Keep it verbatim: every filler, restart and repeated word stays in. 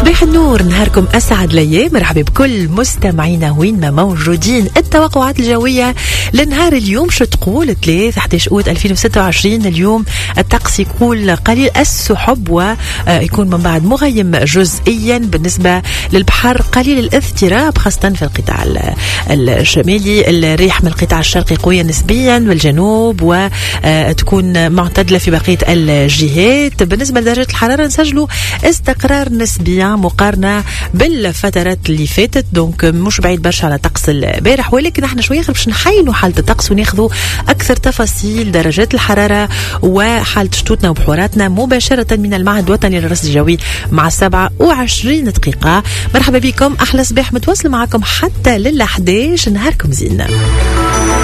صباح النور، نهاركم أسعد ليا. مرحبا بكل مستمعينا وين ما موجودين. التوقعات الجوية لنهار اليوم شو تقول؟ ثلاثة أحد عشر أوت ألفين وستة وعشرين. اليوم الطقس يقول قليل السحب ويكون من بعد مغيم جزئيا. بالنسبة للبحر قليل الاضطراب خاصة في القطاع الشمالي. الريح من القطاع الشرقي قوية نسبيا والجنوب وتكون معتدلة في بقية الجهات. بالنسبة لدرجة الحرارة نسجلوا استقرار نسبيا مقارنة بالفترات اللي فاتت، دونك مش بعيد برشا على طقس البارح، ولكن احنا شوية باش نحينوا حالة الطقس وناخذوا أكثر تفاصيل درجات الحرارة وحالة شتوتنا وبحوراتنا مباشرة من المعهد الوطني للرصد الجوي مع سبعة وعشرين دقيقة. مرحبا بكم، أحلى صباح متواصل معكم حتى للأحداش. نهاركم زين.